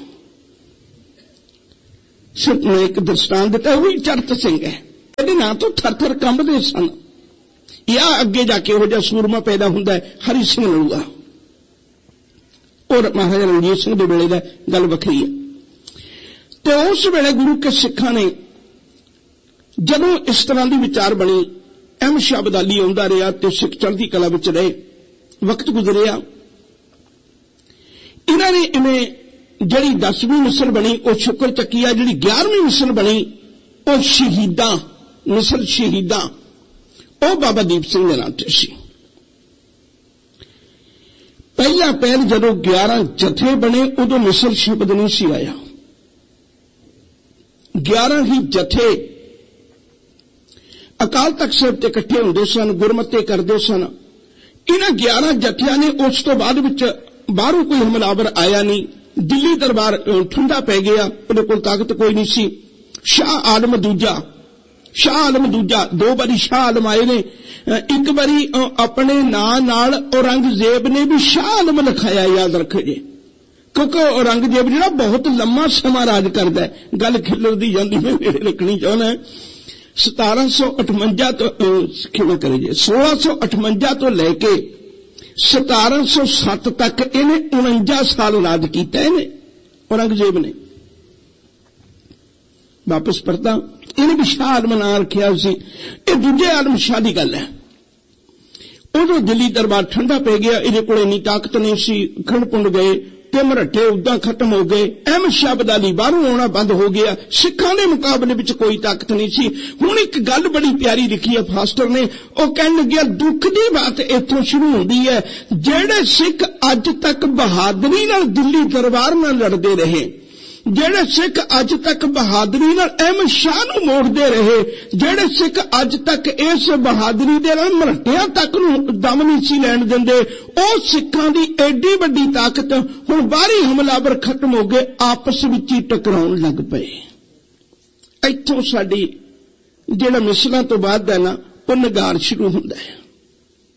सिर्फ मैं एक दृष्टांत दिता, वही चढ़त सिंह है। इहदे नां तो थर थर कंबदे सन। या अगे जाके इहो जिहा सूरमा पैदा हुंदा है हरि सिंह नलूआ, और महाराजा रणजीत सिंह दे वेले दा गल वखरी है। ते उस वेले गुरु के सिखां ने जदों इस तरह की विचार बनी, अहमद शाह अबदाली आउंदा रहा ते सिख चढ़दी कला विच रहे, वक्त गुजरिया। इन्हां ने इवें जिहड़ी 10वीं मिसल बनी वो शुक्र चक्किया, जिहड़ी 11वीं मिसल बनी वो शहीदां मिसल शहीदां, वो बाबा दीप सिंह दे नाम ते सी। पहला पैर जदों 11 जथे बने उदों मिसल शब्द नहीं सी आया। 11 ही जथे अकाल तख्त साहिब ते इकट्ठे हुंदे सन, गुरमते करदे सन। इन्हां 11 जथियां ने उस तो बाद विच बाहरों कोई हमलावर आया नहीं। दिल्ली दरबार ठंडा पै गया, उहदे कोल ताकत कोई नहीं सी। शाह आलम दूजा 2 बारी शाह आलम आए ने। एक बारी अपने नां नाल औरंगजेब ने भी शाह आलम लिखाया, याद रखो जी, क्योंकि औरंगजेब जिहड़ा बहुत लंबा समा राज करदा है। गल खिलरदी जांदी, मैं रखनी चाहुंदा। 1758 तो क्षमा करिए 1658 तो लेके 1707 तक इन्हें 49 साल राज किया औरंगजेब ने। वापस पढ़ता, इन्हें भी शाह आलम नां रखिया सी। ये दूजे आलम शाह की गल है। उदों दिल्ली दरबार ठंडा पै गया, इहदे कोल इन्नी ताकत नहीं सी, खंड पुंड गए ते मरट्ठे उदां खत्म हो गए। अहमद शाह अबदाली बाहरों आना बंद हो गया, सिखां दे मुकाबले विच कोई ताकत नहीं सी। हुण एक गल बड़ी प्यारी लिखी है फास्टर ने, वो कहण लग्या दुख दी बात इत्थों शुरू होंदी है। जिहड़े सिख अज तक बहादुरी नाल दिल्ली दरबार नाल लड़दे रहे, जिहड़े सिख अज तक बहादुरी नाल अहमद शाह नूं मोड़दे रहे, जिहड़े सिख अज तक इस बहादुरी दे नाल मरट्टियां तक नूं दम नहीं सी लैण दिंदे, ओ सिखां दी एडी वड्डी ताकत हुण बाहरी हमलावर खत्म हो गए, आपस विच ही टकराउण लग पए। इत्थों साडी जिहड़ा मिसलां तो बाद है ना, वो नगार शुरू हुंदा है।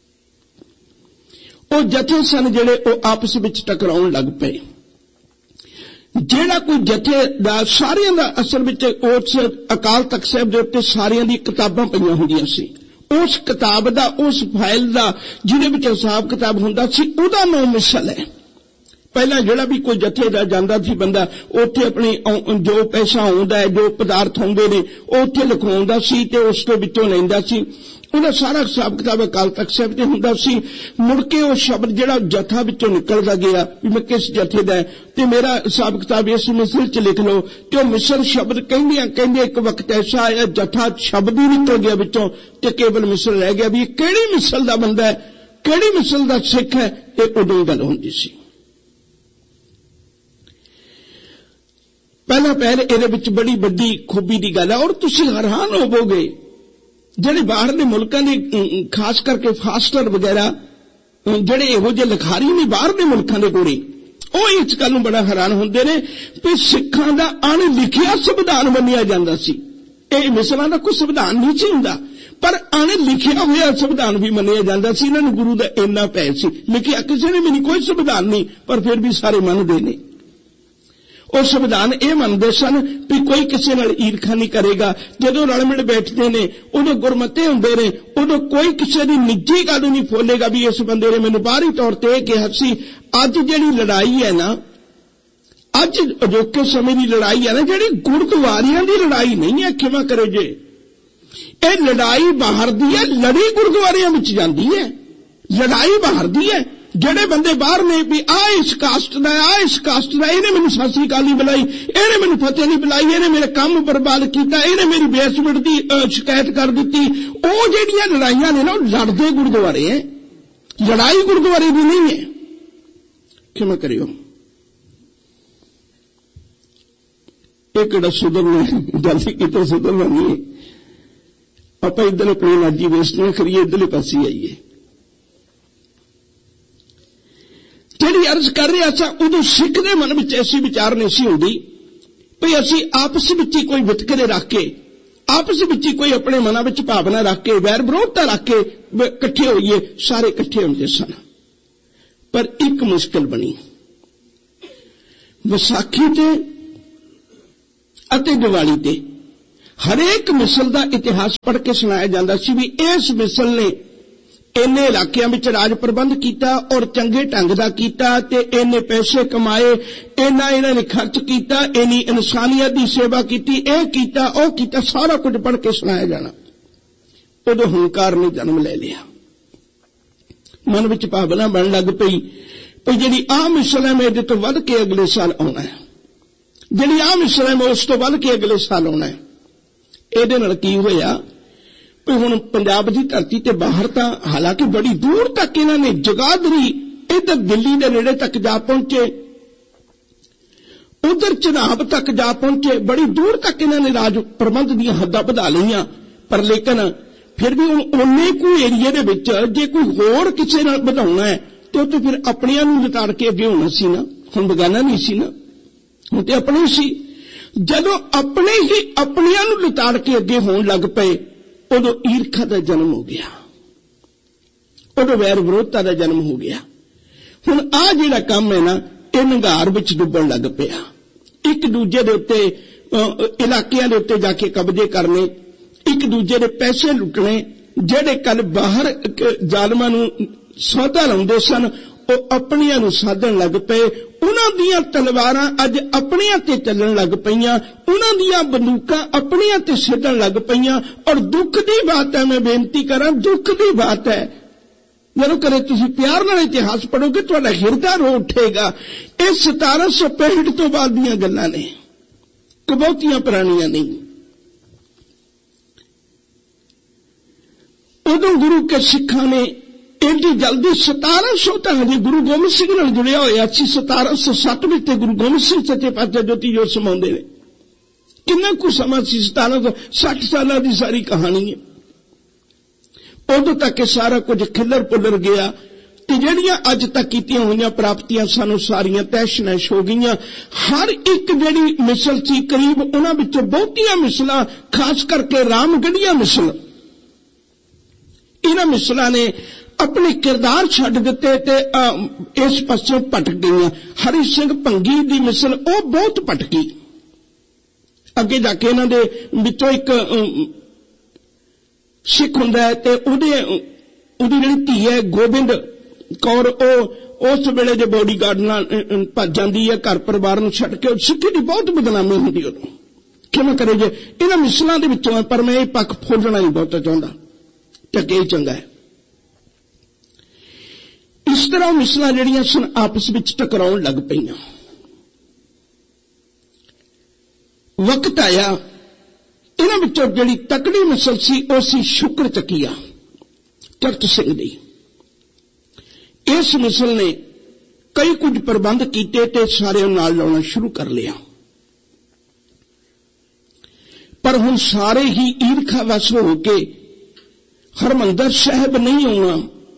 ओ जथे सन जिहड़े ओ आपस विच टकराउण लग पए। ਜਿਹੜਾ ਕੋਈ ਜਥੇ ਦਾ ਸਾਰਿਆਂ ਦਾ ਅਸਲ ਵਿੱਚ ਉਸ ਅਕਾਲ ਤਖਤ ਸਾਹਿਬ ਦੇ ਉੱਤੇ ਸਾਰਿਆਂ ਦੀ ਕਿਤਾਬਾਂ ਪਈਆਂ ਹੁੰਦੀਆਂ ਸੀ। ਉਸ ਕਿਤਾਬ ਦਾ, ਉਸ ਫਾਈਲ ਦਾ ਜਿਹਦੇ ਵਿੱਚ ਹਿਸਾਬ ਕਿਤਾਬ ਹੁੰਦਾ ਸੀ, ਉਹਦਾ ਨਾਮ ਮਿਸਲ ਹੈ। ਪਹਿਲਾਂ ਜਿਹੜਾ ਵੀ ਕੋਈ ਜਥੇ ਦਾ ਜਾਂਦਾ ਸੀ ਬੰਦਾ, ਉੱਥੇ ਆਪਣੀ ਜੋ ਪੈਸਾ ਆਉਂਦਾ ਹੈ, ਜੋ ਪਦਾਰਥ ਆਉਂਦੇ ਨੇ, ਉਹ ਉੱਥੇ ਲਿਖਵਾਉਂਦਾ ਸੀ ਤੇ ਉਸ ਤੋਂ ਵਿੱਚੋਂ ਲੈਂਦਾ ਸੀ। ਉਹਦਾ ਸਾਰਾ ਹਿਸਾਬ ਕਿਤਾਬ ਅਕਾਲ ਤਖਤ ਸਾਹਿਬ ਤੇ ਹੁੰਦਾ ਸੀ। ਮੁੜ ਕੇ ਉਹ ਸ਼ਬਦ ਜਿਹੜਾ ਜਥਾ ਵਿੱਚੋਂ ਨਿਕਲਦਾ ਗਿਆ ਵੀ ਮੈਂ ਕਿਸ ਜਥੇ ਦਾ ਹੈ ਤੇ ਮੇਰਾ ਹਿਸਾਬ ਕਿਤਾਬ ਇਸ ਮਿਸਲ 'ਚ ਲਿਖ ਲਓ, ਤੇ ਉਹ ਮਿਸਲ ਸ਼ਬਦ ਕਹਿੰਦੇ ਇੱਕ ਵਕਤ ਐਸਾ ਆਇਆ ਜਥਾ ਸ਼ਬਦ ਹੀ ਨਿਕਲ ਗਿਆ ਵਿੱਚੋਂ ਤੇ ਕੇਵਲ ਮਿਸਲ ਰਹਿ ਗਿਆ ਵੀ ਇਹ ਕਿਹੜੀ ਮਿਸਲ ਦਾ ਬੰਦਾ ਹੈ, ਕਿਹੜੀ ਮਿਸਲ ਦਾ ਸਿੱਖ ਹੈ। ਇਹ ਉਦੋਂ ਗੱਲ ਹੁੰਦੀ ਸੀ। ਪਹਿਲਾਂ ਇਹਦੇ ਵਿੱਚ ਬੜੀ ਵੱਡੀ ਖੂਬੀ ਦੀ ਗੱਲ ਹੈ ਔਰ ਤੁਸੀਂ ਹੈਰਾਨ ਹੋਵੋਗੇ ਜਿਹੜੇ ਬਾਹਰਲੇ ਮੁਲਕਾਂ ਦੇ ਖਾਸ ਕਰਕੇ ਫਾਸਟਰ ਵਗੈਰਾ ਜਿਹੜੇ ਇਹੋ ਜਿਹੇ ਲਿਖਾਰੀ ਨੇ ਬਾਹਰਲੇ ਮੁਲਕਾਂ ਦੇ ਕੋਲੇ, ਉਹ ਇਸ ਗੱਲ ਨੂੰ ਬੜਾ ਹੈਰਾਨ ਹੁੰਦੇ ਨੇ ਕਿ ਸਿੱਖਾਂ ਦਾ ਅਣਲਿਖਿਆ ਸੰਵਿਧਾਨ ਮੰਨਿਆ ਜਾਂਦਾ ਸੀ। ਇਹ ਮਿਸਲਾਂ ਦਾ ਕੋਈ ਸੰਵਿਧਾਨ ਨਹੀਂ ਸੀ ਹੁੰਦਾ, ਪਰ ਅਣਲਿਖਿਆ ਹੋਇਆ ਸੰਵਿਧਾਨ ਵੀ ਮੰਨਿਆ ਜਾਂਦਾ ਸੀ। ਇਹਨਾਂ ਨੂੰ ਗੁਰੂ ਦਾ ਇੰਨਾ ਭੈ ਸੀ, ਲਿਖਿਆ ਕਿਸੇ ਨੇ ਵੀ ਨਹੀਂ, ਕੋਈ ਸੰਵਿਧਾਨ ਨਹੀਂ, ਪਰ ਫਿਰ ਵੀ ਸਾਰੇ ਮੰਨਦੇ ਨੇ। ਉਹ ਸੰਵਿਧਾਨ ਇਹ ਮੰਨਦੇ ਸਨ ਵੀ ਕੋਈ ਕਿਸੇ ਨਾਲ ਈਰਖਾ ਨਹੀਂ ਕਰੇਗਾ। ਜਦੋਂ ਰਲ ਮਿਲ ਬੈਠਦੇ ਨੇ ਉਦੋਂ ਗੁਰਮਤੇ ਹੁੰਦੇ ਨੇ, ਉਦੋਂ ਕੋਈ ਕਿਸੇ ਦੀ ਨਿੱਜੀ ਗੱਲ ਨਹੀਂ ਫੋਲੇਗਾ ਵੀ ਇਸ ਬੰਦੇ ਨੇ ਮੈਨੂੰ ਬਾਹਰੀ ਤੌਰ ਤੇ ਇਹ ਕਿਹਾ ਸੀ। ਅੱਜ ਜਿਹੜੀ ਲੜਾਈ ਹੈ ਨਾ, ਅੱਜ ਅਜੋਕੇ ਸਮੇਂ ਦੀ ਲੜਾਈ ਹੈ ਨਾ, ਜਿਹੜੀ ਗੁਰਦੁਆਰਿਆਂ ਦੀ ਲੜਾਈ ਨਹੀਂ ਹੈ, ਖਿਮਾ ਕਰੋ ਜੇ, ਇਹ ਲੜਾਈ ਬਾਹਰ ਦੀ ਹੈ, ਲੜੀ ਗੁਰਦੁਆਰਿਆਂ ਵਿੱਚ ਜਾਂਦੀ ਹੈ, ਲੜਾਈ ਬਾਹਰ ਦੀ ਹੈ। ਜਿਹੜੇ ਬੰਦੇ ਬਾਹਰ ਨੇ ਵੀ ਇਸ ਕਾਸਟ ਦਾ, ਇਸ ਕਾਸਟ ਦਾ, ਇਹਨੇ ਮੈਨੂੰ ਸਤਿ ਸ੍ਰੀ ਅਕਾਲ ਨਹੀਂ ਬੁਲਾਈ, ਇਹਨੇ ਮੈਨੂੰ ਫਤਿਹ ਨਹੀਂ ਬੁਲਾਈ, ਇਹਨੇ ਮੇਰੇ ਕੰਮ ਬਰਬਾਦ ਕੀਤਾ, ਇਹਨੇ ਮੇਰੀ ਬੇਇੱਜ਼ਤੀ ਦੀ ਸ਼ਿਕਾਇਤ ਕਰ ਦਿੱਤੀ, ਉਹ ਜਿਹੜੀਆਂ ਲੜਾਈਆਂ ਨੇ ਨਾ, ਉਹ ਲੜਦੇ ਗੁਰਦੁਆਰੇ ਹੈ, ਲੜਾਈ ਗੁਰਦੁਆਰੇ ਦੀ ਨਹੀਂ ਹੈ। ਖਿਮਾ ਕਰਿਓ, ਇਹ ਕਿਹੜਾ ਸੁਧਰਨਾ, ਜਲਦੀ ਕਿਤੇ ਸੁਧਰਨਾ ਨਹੀਂ ਹੈ। ਆਪਾਂ ਇੱਧਰ ਆਪਣੀ ਨਾਜੀ ਵੇਸਟ ਨਾ ਕਰੀਏ, ਇੱਧਰਲੇ ਪਾਸੇ ਆਈਏ। ਜਿਹੜੀ ਅਰਜ਼ ਕਰ ਰਿਹਾ ਸਾਂ, ਉਦੋਂ ਸਿੱਖ ਦੇ ਮਨ ਵਿੱਚ ਐਸੀ ਵਿਚਾਰ ਨਹੀਂ ਸੀ ਹੁੰਦੀ ਵੀ ਅਸੀਂ ਆਪਸ ਵਿੱਚ ਹੀ ਕੋਈ ਵਿਤਕਰੇ ਰੱਖ ਕੇ, ਆਪਸ ਵਿੱਚ ਹੀ ਕੋਈ ਆਪਣੇ ਮਨਾਂ ਵਿੱਚ ਭਾਵਨਾ ਰੱਖ ਕੇ, ਵੈਰ ਵਿਰੋਧਤਾ ਰੱਖ ਕੇ ਇਕੱਠੇ ਹੋਈਏ। ਸਾਰੇ ਇਕੱਠੇ ਹੁੰਦੇ ਸਨ, ਪਰ ਇੱਕ ਮੁਸ਼ਕਲ ਬਣੀ। ਵਿਸਾਖੀ ਤੇ ਅਤੇ ਦੀਵਾਲੀ ਤੇ ਹਰੇਕ ਮਿਸਲ ਦਾ ਇਤਿਹਾਸ ਪੜ੍ਹ ਕੇ ਸੁਣਾਇਆ ਜਾਂਦਾ ਸੀ ਵੀ ਇਸ ਮਿਸਲ ਨੇ ਇੰਨੇ ਇਲਾਕਿਆਂ ਵਿੱਚ ਰਾਜ ਪ੍ਰਬੰਧ ਕੀਤਾ ਔਰ ਚੰਗੇ ਢੰਗ ਦਾ ਕੀਤਾ ਤੇ ਇੰਨੇ ਪੈਸੇ ਕਮਾਏ, ਇਹਨਾਂ ਨੇ ਖਰਚ ਕੀਤਾ, ਇੰਨੀ ਇਨਸਾਨੀਅਤ ਦੀ ਸੇਵਾ ਕੀਤੀ, ਇਹ ਕੀਤਾ, ਉਹ ਕੀਤਾ, ਸਾਰਾ ਕੁਝ ਪੜ੍ਹ ਕੇ ਸੁਣਾਇਆ ਜਾਣਾ। ਉਦੋਂ ਹੰਕਾਰ ਨੇ ਜਨਮ ਲੈ ਲਿਆ, ਮਨ ਵਿੱਚ ਭਾਵਨਾ ਬਣਨ ਲੱਗ ਪਈ ਵੀ ਜਿਹੜੀ ਆਹ ਮਿਸਲ ਹੈ ਮੈਂ ਇਹਦੇ ਤੋਂ ਵੱਧ ਕੇ ਅਗਲੇ ਸਾਲ ਆਉਣਾ ਹੈ, ਜਿਹੜੀ ਆਹ ਮਿਸਲ ਹੈ ਮੈਂ ਉਸ ਤੋਂ ਵੱਧ ਕੇ ਅਗਲੇ ਸਾਲ ਆਉਣਾ ਹੈ। ਇਹਦੇ ਨਾਲ ਕੀ ਹੋਇਆ ਵੀ ਹੁਣ ਪੰਜਾਬ ਦੀ ਧਰਤੀ ਤੇ ਬਾਹਰ ਤਾਂ ਹਾਲਾਂਕਿ ਬੜੀ ਦੂਰ ਤੱਕ ਇਹਨਾਂ ਨੇ ਜਗਾਦਰੀ, ਇੱਧਰ ਦਿੱਲੀ ਦੇ ਨੇੜੇ ਤੱਕ ਜਾ ਪਹੁੰਚੇ, ਉਧਰ ਚਨਾਬ ਤੱਕ ਜਾ ਪਹੁੰਚੇ, ਬੜੀ ਦੂਰ ਤੱਕ ਇਹਨਾਂ ਨੇ ਰਾਜ ਪ੍ਰਬੰਧ ਦੀਆਂ ਹੱਦਾਂ ਵਧਾ ਲਈਆਂ। ਪਰ ਲੇਕਿਨ ਫਿਰ ਵੀ ਹੁਣ ਓਨੇ ਕੁ ਏਰੀਏ ਦੇ ਵਿੱਚ ਜੇ ਕੋਈ ਹੋਰ ਕਿਸੇ ਨਾਲ ਵਧਾਉਣਾ ਹੈ ਤੇ ਉਹ ਤਾਂ ਫਿਰ ਆਪਣਿਆਂ ਨੂੰ ਲਿਤਾੜ ਕੇ ਅੱਗੇ ਹੋਣਾ ਸੀ ਨਾ, ਹੁਣ ਬਗਾਨਾ ਨਹੀਂ ਸੀ ਨਾ, ਹੁਣ ਤੇ ਆਪਣੇ ਸੀ। ਜਦੋਂ ਆਪਣੇ ਹੀ ਆਪਣਿਆਂ ਨੂੰ ਲਿਤਾੜ ਕੇ ਅੱਗੇ ਹੋਣ ਲੱਗ ਪਏ, ਉਦੋਂ ਈਰਖਾ ਦਾ ਜਨਮ ਹੋ ਗਿਆ, ਉਦੋਂ ਵੈਰ ਵਿਰੋਧਤਾ ਦਾ ਜਨਮ ਹੋ ਗਿਆ। ਹੁਣ ਆਹ ਜਿਹੜਾ ਕੰਮ ਹੈ ਨਾ, ਇਹ ਨਿਘਾਰ ਵਿੱਚ ਡੁੱਬਣ ਲੱਗ ਪਿਆ। ਇੱਕ ਦੂਜੇ ਦੇ ਉੱਤੇ ਇਲਾਕਿਆਂ ਦੇ ਉੱਤੇ ਜਾ ਕੇ ਕਬਜ਼ੇ ਕਰਨੇ, ਇੱਕ ਦੂਜੇ ਦੇ ਪੈਸੇ ਲੁੱਟਣੇ। ਜਿਹੜੇ ਕੱਲ ਬਾਹਰ ਜ਼ਾਲਮਾਂ ਨੂੰ ਸੌਦਾ ਲਾਉਂਦੇ ਸਨ, ਉਹ ਆਪਣਿਆਂ ਨੂੰ ਸਾਧਣ ਲੱਗ ਪਏ। ਉਹਨਾਂ ਦੀਆਂ ਤਲਵਾਰਾਂ ਅੱਜ ਆਪਣਿਆਂ ਤੇ ਚੱਲਣ ਲੱਗ ਪਈਆਂ, ਉਹਨਾਂ ਦੀਆਂ ਬੰਦੂਕਾਂ ਆਪਣਿਆਂ ਤੇ ਸਿੱਧਣ ਲੱਗ ਪਈਆਂ। ਔਰ ਦੁੱਖ ਦੀ ਬਾਤ ਹੈ, ਮੈਂ ਬੇਨਤੀ ਕਰਾਂ, ਦੁੱਖ ਦੀ ਬਾਤ ਹੈ, ਜਦੋਂ ਕਦੇ ਤੁਸੀਂ ਪਿਆਰ ਨਾਲ ਇਤਿਹਾਸ ਪੜ੍ਹੋਗੇ ਤੁਹਾਡਾ ਹਿਰਦਾ ਰੋ ਉੱਠੇਗਾ। ਇਹ 1765 ਤੋਂ ਬਾਅਦ ਦੀਆਂ ਗੱਲਾਂ ਨੇ, ਬਹੁਤੀਆਂ ਪੁਰਾਣੀਆਂ ਨਹੀਂ। ਉਦੋਂ ਗੁਰੂ ਕੇ ਸਿੱਖਾਂ ਨੇ ਇੰਨੀ ਜਲਦੀ 1700 ਤਾਂ ਹਜੇ ਗੁਰੂ ਗੋਬਿੰਦ ਸਿੰਘ ਨਾਲ ਜੁੜਿਆ ਹੋਇਆ ਸੀ। 1707 ਵਿੱਚ ਤੇ ਗੁਰੂ ਗੋਬਿੰਦ ਸਿੰਘ ਸੱਚੇ ਪਾਤਸ਼ਾਹ ਜੋਤੀ ਜੋਤ ਸਮਾਉਂਦੇ ਨੇ। ਕਿੰਨਾ ਕੁ ਸਮਾਂ ਸੀ? 1760 ਸਾਲਾਂ ਦੀ ਸਾਰੀ ਕਹਾਣੀ ਹੈ। ਉਦੋਂ ਤੱਕ ਇਹ ਸਾਰਾ ਕੁਝ ਖਿੱਲਰ ਪੁੱਲਰ ਗਿਆ ਤੇ ਜਿਹੜੀਆਂ ਅੱਜ ਤੱਕ ਕੀਤੀਆਂ ਹੋਈਆਂ ਪ੍ਰਾਪਤੀਆਂ ਸਾਨੂੰ ਸਾਰੀਆਂ ਤਹਿਸ਼-ਨਹਿਸ਼ ਹੋ ਗਈਆਂ। ਹਰ ਇੱਕ ਜਿਹੜੀ ਮਿਸਲ ਸੀ, ਕਰੀਬ ਉਹਨਾਂ ਵਿੱਚੋਂ ਬਹੁਤੀਆਂ ਮਿਸਲਾਂ, ਖਾਸ ਕਰਕੇ ਰਾਮਗੜੀਆਂ ਮਿਸਲ, ਇਹਨਾਂ ਮਿਸਲਾਂ ਨੇ अपने किरदार छड्ड दिते ते इस पासों भटक गईयां। हरि सिंह भंगी दी मिसल वो बहुत भटकी। अगे जाके इन्हां दे विचों एक सिख हुंदा है ते उहदी जिहड़ी धी है गोबिंद कौर उस वेले दे बॉडीगार्ड नाल भज जांदी है, घर परिवार नूं छड्ड के। सिक्खी दी बहुत बदनामी हुंदी उदों। किवें करे जे इन्हां मिसलां दे विचों है, पर मैं ये पक्ष फुलना नहीं बहुत चाहुंदा, ढके ही चंगा है। इस तरह मिसलां जिहड़ियां सन आपस विच टकराउण लग पईयां। वक्त आया इन्हां विचों जिहड़ी तकड़ी मिसल सी वो सी शुक्र चकीया चरत सिंह दी। इस मिसल ने कई कुछ प्रबंध कीते ते सारे नाल लाउणा शुरू कर लिया, पर हुण सारे ही ईरखा वश हो के हरमंदर साहिब नहीं आउणा।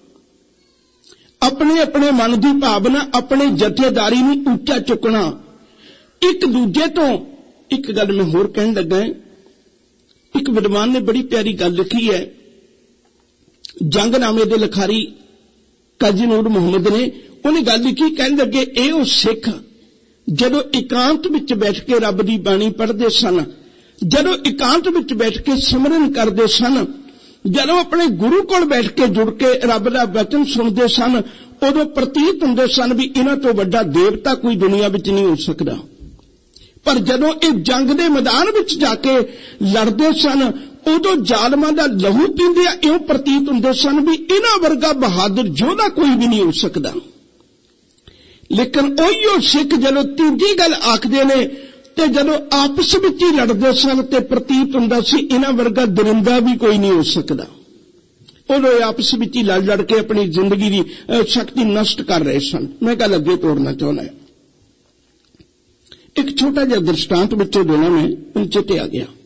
अपने अपने मन की भावना, अपने जथेदारी नूं ऊंचा चुकना। एक दूजे तो एक गल मैं होर कहन लगा है, एक विद्वान ने बड़ी प्यारी गल लिखी है। जंगनामे दे लिखारी काजी नूर मुहम्मद ने उन्हें गल लिखी, कहन लगे ए ओ सिख जदों एकांत विच बैठ के रब दी बाणी पढ़दे सन, जदों एकांत विच बैठ के सिमरन करदे सन, जदों अपने गुरु कोल बैठ के जुड़ के रब दा वचन सुनदे सन, उदों प्रतीत हुंदे सन भी इन्हां तों वड्डा देवता कोई दुनिया विच नहीं हो सकदा। पर जदों ये जंग दे मैदान विच जाके लड़दे सन, उदों जालमां दा लहू पींदे इउं प्रतीत हुंदे सन भी इन्हां वर्गा बहादुर योधा कोई भी नहीं हो सकदा। लेकिन उहिओ सिख जदों तीजी गल आखदे ने ते जदों आपस विच ही लड़दे सन ते प्रतीत हुंदा सी इन्हां वर्गा दरिंदा भी कोई नहीं हो सकदा। उदों आपस विच ही लड़ के अपनी जिंदगी की शक्ति नष्ट कर रहे सन। मैं गल अगे तोड़ना चाहुंदा है। एक छोटा जिहा दृष्टांत विचों देना मैं चेते आ गया।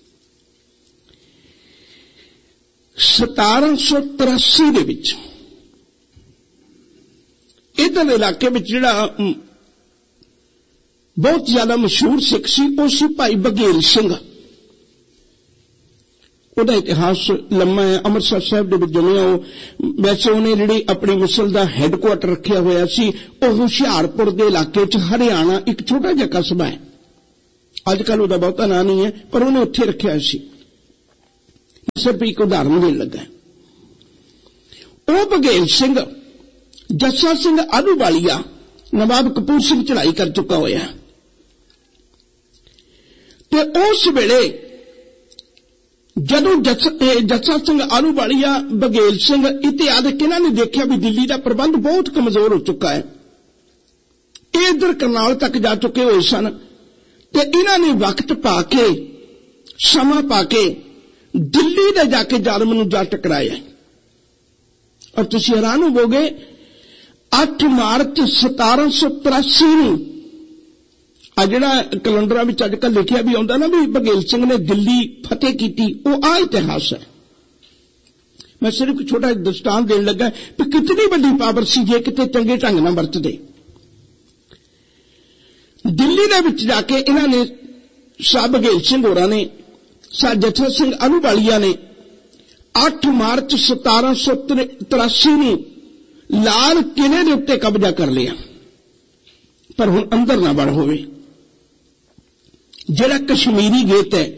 1783 दे विच इधर इलाके में जिहड़ा बहुत ज्यादा मशहूर सिख सी वो सी भाई बघेल सिंह। उहदा इतिहास लम्मा है। अमृतसर साहिब दे विच जम्मिया। वैसे उन्हें जिहड़ी अपनी मिसल दा हैडक्वार्टर रखिया होया सी वो हुशियारपुर दे इलाके च हरियाणा एक छोटा जिहा कस्बा है। अजकल उहदा बहुता नाम नहीं है, पर उन्हें उत्थे रखिया सी। सिर्फ एक उदाहरण देन लगा। वो बघेल सिंह जस्सा सिंह आलूवालिया नवाब कपूर सिंह चढ़ाई कर चुका होया ते उस वेले जदों जस्सा सिंह आलूवालिया बघेल सिंह इत्यादि इन्हां ने देखिया भी दिल्ली का प्रबंध बहुत कमजोर हो चुका है, इधर करनाल तक जा चुके हुए सन, ते इन्हां ने वक्त पाके समा पाके दिल्ली दे जाके जालम नूं जा टकराया। और तुसीं हैरान होवोगे 8 मार्च 1783 नूं आ जिहड़ा कैलेंडरां विच अजकल लिखिया भी आउंदा ना भी बघेल सिंह ने दिल्ली फतेह कीती, वो आ इतिहास है। मैं सिर्फ एक छोटा दृष्टांत देन लगा कि कितनी बड़ी पावर सी जे किते चंगे ढंग नाल वरतदे। दिल्ली दे विच जाके इन्हां ने शाह बघेल सिंह होरां ने शाह जस्सा सिंह आलूवालिया ने 8 मार्च 1783 नूं लाल किले दे उत्ते कब्जा कर लिया। पर हुण अंदर ना वड़ होवे। जिहड़ा कश्मीरी गेट है,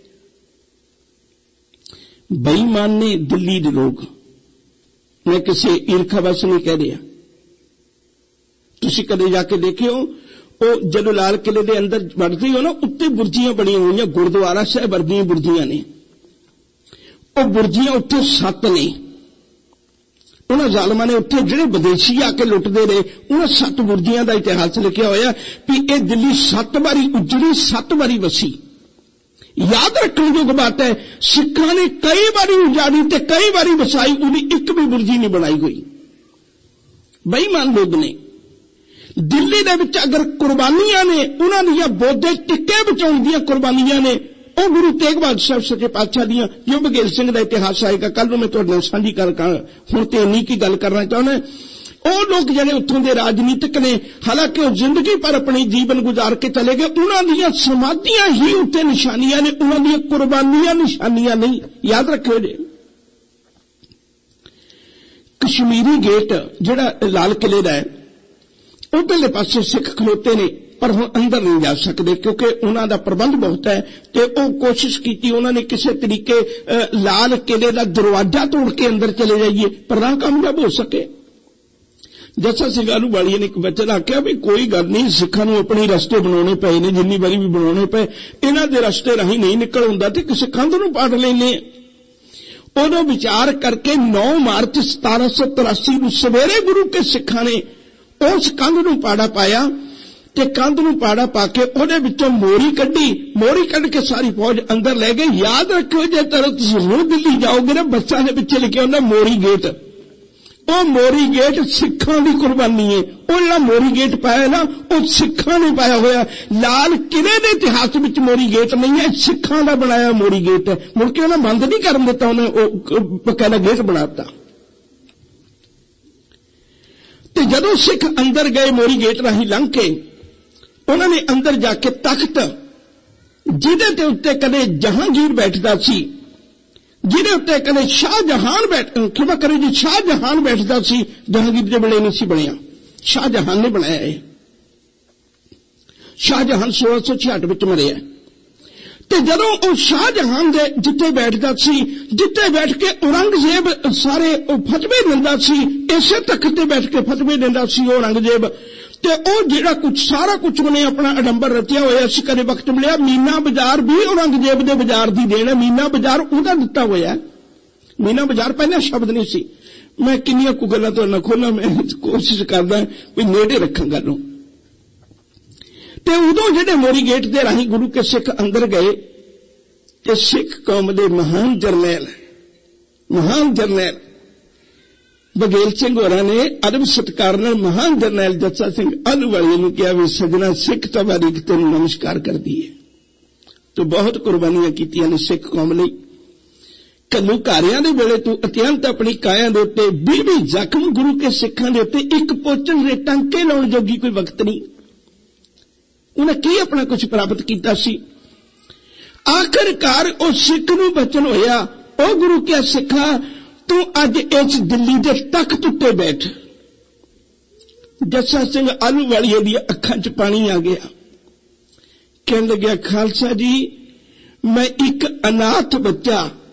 बेईमान ने दिल्ली दे लोग, मैं किसी ईर्खा वश नहीं कह रहा, तुसीं कदे जाके देखियो वो जदों लाल किले दे अंदर वड़दे हो ना, उत्ते बुर्जियां बणियां होईयां, गुरुद्वारा साहिब वर्गियां बुर्जियां ने। वो बुर्जियां उत्ते 7 ने। उन्हां जालमां ने उत्थे जिहड़े विदेशी आके लुटदे रहे, उन्हां 7 बुर्जियां दा इतिहास लिखिया होया कि ये दिल्ली 7 बारी उजड़ी, 7 बारी वसी। याद रखने योग बात है, सिखां ने कई बारी उजाड़ी ते कई बारी वसाई, उहदी एक भी बुर्जी नहीं बनाई गई। बेईमान लोग ने। दिल्ली दे विच अगर कुर्बानियां ने, उन्हां दियां बोधे टिक्के बचाउण दियां कुर्बानियां ने, ਉਹ गुरु तेग बहादुर साहब सच्चे पातशाह दियां जो बघेल सिंह का इतिहास आएगा कल मैं तुहाडे नाल साझी कर हुण ते इन्नी की गल करना चाहुंदा। ਉਹ लोग जिहड़े उत्थों के राजनीतिक ने, हालांकि वो जिंदगी पर अपनी जीवन गुजार के चले गए, उन्हां दियां समाधियां ही उत्ते निशानियां ने, उन्हां दियां कुर्बानियां निशानियां नहीं। याद रखियो जी। कश्मीरी गेट जिहड़ा लाल किले दा है उधरले पासे सिख खलोते ने, पर हुण अंदर नहीं जा सकते क्योंकि उन्हां दा प्रबंध बहुत है। ते ओह कोशिश की उन्होंने किसी तरीके लाल किले का दरवाजा तोड़ के अंदर चले जाइए, पर ना कामयाब हो सके। जस्सा सिंह आहलूवालिया ने एक वचन आख्या भी कोई गल नहीं, सिखां नूं अपने रस्ते बनाने पे ने, जिन्नी बारी भी बनाने पे इन्हां दे रस्ते राही नहीं निकल हुंदा ते किसी कंध नूं पाड़ लैने। उदों विचार करके 9 मार्च 1783 नूं सवेरे गुरु के सिखां ने उस कंध नूं पाड़ा पाया ते कंध नूं पाड़ा पाके उहदे विचों मोरी कड्ढी, मोरी कढ के सारी फौज अंदर ले गए। याद रखियो जे तुसीं रोज़ दिल्ली जाओगे ना बच्चा दे पिछे लिखिया हुंदा मोरी गेट, ਉਹ मोरी गेट सिखां दी कुर्बानी है। ਉਹ ਜਿਹੜਾ मोरी गेट पाया ना ਉਹ सिखां ने पाया होया। लाल किले दे इतिहास विच मोरी गेट नहीं है, सिखां दा बनाया मोरी गेट है। मुड़ के उन्हें बंद नहीं करन दिता, उन्हें बकायदा गेट बनाता। ते जदों सिख अंदर गए मोरी गेट राही लंघ के, उन्होंने अंदर जाके तख्त जिहदे ते उत्ते कदे जहांगीर बैठदा सी, जिहदे उत्ते कदे शाहजहान क्षमा करे जी शाहजहान बैठदा सी, जहांगीर दे वेले नहीं सी बनिया, शाहजहान ने बनाया है। शाहजहान 1666 विच मरिया। ते जदों ओ शाहजहान दे जिथे बैठदा सी, जिथे बैठ के औरंगजेब सारे फतवे दिंदा सी, इसे तख्त ते बैठ के फतवे दिंदा सी औरंगजेब। ते ओ जिहड़ा कुछ सारा कुछ उन्हें अपना अडंबर रचिया होया सी। कदे वक्त मिलिया मीना बाजार भी औरंगजेब दे बाजार दी देन है, मीना बाजार उहदा दिता होया। मीना बाजार पहला शब्द नहीं सी। मैं किन्नियां कु गल्लां तुहाडे नाल खोलां, मैं कोशिश करदा भी नेड़े रखां गल नूं। ते उदों जिहड़े मोरी गेट दे राही गुरु के सिख अंदर गए ते सिख कौम दे महान जरनैल बघेल सिंह होरां ने अदब सत्कार नाल महान जरनैल जस्सा सिंह आहलूवालिया नूं कहा भी सजना सिख तवारीख तैनूं नमस्कार करदी है। तो बहुत कुर्बानियां कीतियां ने सिख कौम लई। घल्लूघारियां दे वेले तूं अत्यंत अपनी काया दे उत्ते 20 जख्म गुरु के सिखां दे उत्ते एक पोचन दे टांके लाउण जोगी कोई वक्त नहीं। उन्हें की अपना कुछ प्राप्त किया सी। आखिरकार ओ सिख नूं बचन होया, ओ गुरु के सिखा तू अज इस दिल्ली दे तख्त उत्ते बैठ। जस्सा सिंह आहलूवालिया दी अखां च पानी आ गया। कहन लग्या खालसा जी मैं एक अनाथ बच्चा